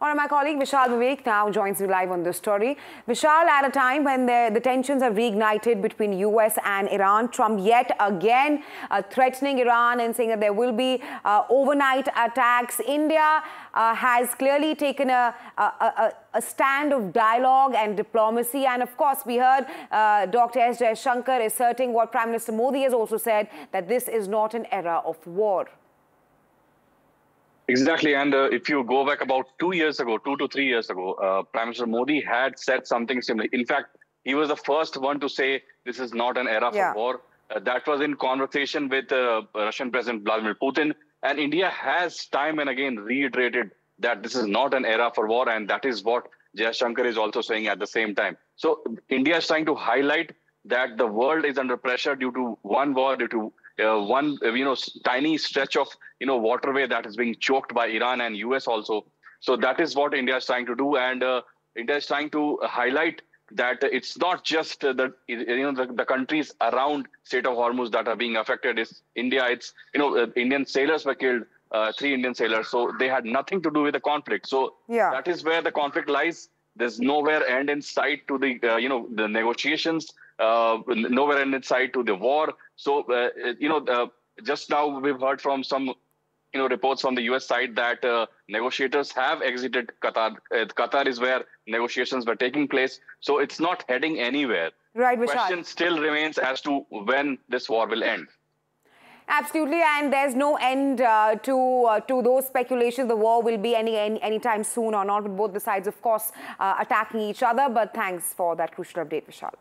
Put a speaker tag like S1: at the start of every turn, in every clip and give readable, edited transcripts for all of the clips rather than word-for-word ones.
S1: All right, my colleague Vishal Vivek now joins me live on this story. Vishal, at a time when the tensions have reignited between US and Iran, Trump yet again threatening Iran and saying that there will be overnight attacks. India has clearly taken a stand of dialogue and diplomacy. And of course, we heard Dr. S. Jaishankar asserting what Prime Minister Modi has also said, that this is not an era of war.
S2: Exactly. And if you go back about 2 to 3 years ago, Prime Minister Modi had said something similar. In fact, he was the first one to say this is not an era for war. That was in conversation with Russian President Vladimir Putin. And India has time and again reiterated that this is not an era for war. And that is what Jaishankar is also saying at the same time. So India is trying to highlight that the world is under pressure due to one war, due to one tiny stretch of waterway that is being choked by Iran and US also. So that is what India is trying to do, and India is trying to highlight that it's not just the countries around Strait of Hormuz that are being affected. It's India. It's Indian sailors were killed, 3 Indian sailors. So they had nothing to do with the conflict. So that is where the conflict lies. There's nowhere end in sight to the the negotiations. Nowhere end in sight to the war. So just now we've heard from some reports from the US side that negotiators have exited Qatar. Qatar is where negotiations were taking place. So it's not heading anywhere.
S1: Right,
S2: the
S1: Vishal.
S2: question still remains as to when this war will end.
S1: Absolutely, and there's no end to those speculations. The war will be anytime soon or not, with both the sides, of course, attacking each other. But thanks for that crucial update, Vishal.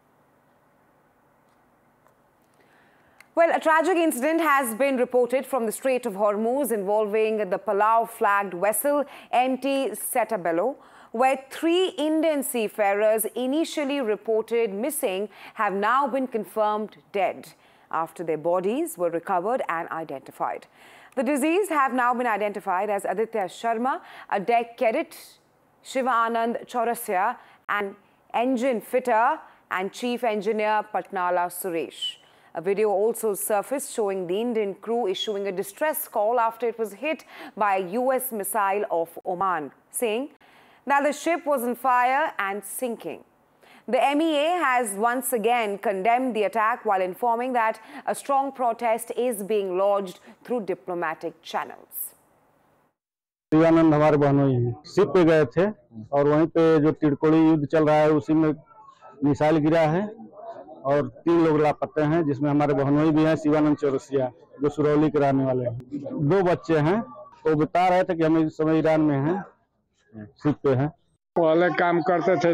S1: Well, a tragic incident has been reported from the Strait of Hormuz involving the Palau flagged vessel MT Setabelo, where 3 Indian seafarers initially reported missing have now been confirmed dead after their bodies were recovered and identified. The deceased have now been identified as Aditya Sharma, a deck cadet, Shiva Anand Chaurasya, an engine fitter, and chief engineer Patnala Suresh. A video also surfaced showing the Indian crew issuing a distress call after it was hit by a US missile off Oman, saying that the ship was on fire and sinking. The MEA has once again condemned the attack while informing that a strong protest is being lodged through diplomatic channels.
S3: Shivanand हमारे बहनोई हैं, ship पे गए थे और वहीं पे जो तिरकोली युद्ध चल रहा है उसी में मिसाइल गिरा है और 3 लोग लापता हैं, जिसमें हमारे बहनोई भी हैं, शिवानंद चौरसिया, जो सुरौली के रहने वाले हैं। 2 बच्चे हैं। तो बता रहे थे कि हम इस समय ईरान में हैं, शिप पे हैं।
S4: पहले काम करते थे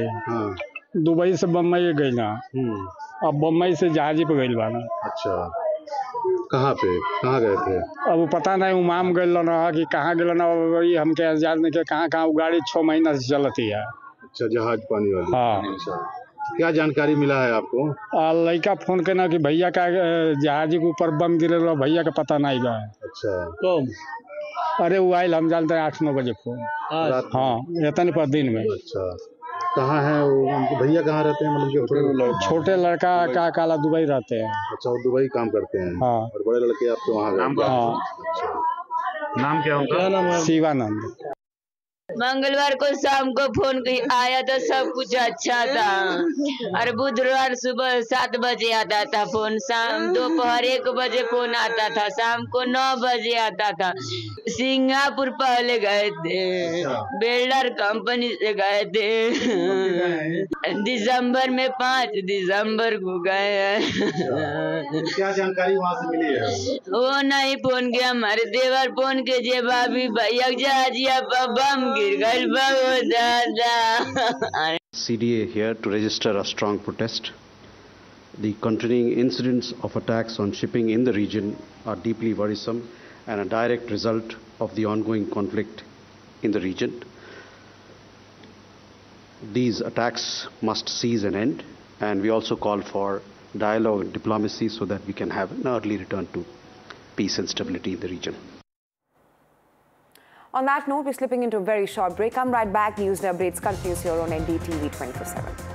S4: दुबई से बम्बई गई ना, अब बम्बई से जहाजी पे गई बाना।
S5: अच्छा, कहाँ गए थे?
S4: अब वो पता नहीं उमाम गए ना कि कहाँ गए ना, हमके आजाद नहीं के कहाँ वो गाड़ी 6 महीना से चलती है।
S5: अच्छा, जहाज पानी वाली।
S4: हाँ।
S5: अच्छा, क्या जानकारी मिला है आपको?
S4: लड़का फोन करना कि भैया का जहाजी के ऊपर बम गिरे, भैया का पता नहीं बा।
S5: अच्छा,
S4: तो अरे वो आयल हम जानते हैं 8-9 बजे फोन। हाँ, इतने पर दिन में।
S5: अच्छा, कहाँ है वो? भैया कहाँ रहते हैं? मतलब
S4: छोटे लड़का का काला दुबई रहते हैं।
S5: अच्छा, वो दुबई काम करते हैं।
S4: हाँ।
S5: और बड़े लड़के आप तो वहाँ गए?
S4: हाँ।
S5: अच्छा, नाम क्या होगा?
S4: शिवानंद।
S6: मंगलवार को शाम को फोन आया तो सब कुछ अच्छा था, और बुधवार सुबह 7 बजे आता था फोन, शाम दोपहर 1 बजे फोन आता था, शाम को 9 बजे आता था। सिंगापुर पहले गए थे, बिल्डर कंपनी से गए थे, दिसंबर में 5 दिसंबर को गए।
S5: क्या जानकारी वहाँ से मिली है?
S6: वो नहीं फोन किया, हमारे देवर फोन के जे भाभी भैया जहाजिया बम
S7: CDA here to register a strong protest. The continuing incidents of attacks on shipping in the region are deeply worrisome and a direct result of the ongoing conflict in the region. These attacks must cease and end, and we also call for dialogue and diplomacy so that we can have an early return to peace and stability in the region.
S1: On that note, we're slipping into a very short break. Come right back. News and updates continues here on NDTV 24/7.